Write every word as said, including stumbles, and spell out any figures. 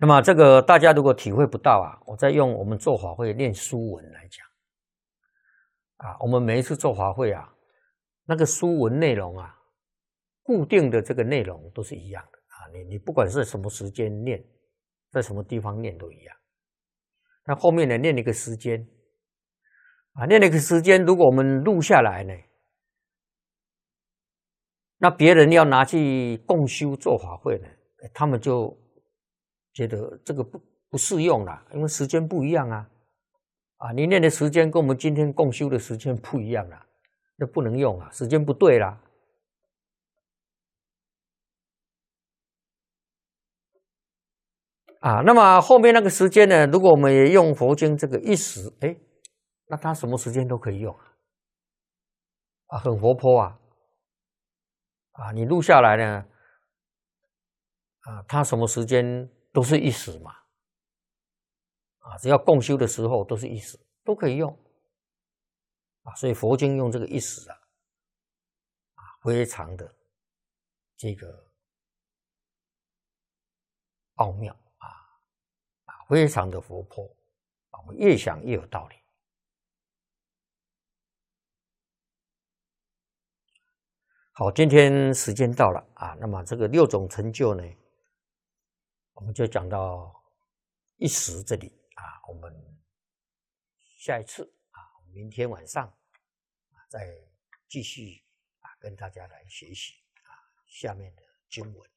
那么这个大家如果体会不到啊，我再用我们做法会念书文来讲啊，我们每一次做法会啊，那个书文内容啊，固定的这个内容都是一样的啊，你你不管是什么时间念，在什么地方念都一样。那后面呢，念一个时间啊，念一个时间，如果我们录下来呢，那别人要拿去共修做法会呢，他们就觉得这个不不适用了，因为时间不一样啊，啊，你念的时间跟我们今天共修的时间不一样了，那不能用了，时间不对啦。啊，那么后面那个时间呢，如果我们也用佛经这个一时，哎，那它什么时间都可以用啊，啊，很活泼啊，啊，你录下来呢，啊，它什么时间都是一时嘛，啊，只要共修的时候都是一时，都可以用，啊，所以佛经用这个一时啊，啊，非常的这个奥妙啊，啊，非常的活泼，啊，我们越想越有道理。好，今天时间到了啊，那么这个六种成就呢，我们就讲到一时这里啊，我们下一次啊，明天晚上啊再继续啊跟大家来学习啊下面的经文。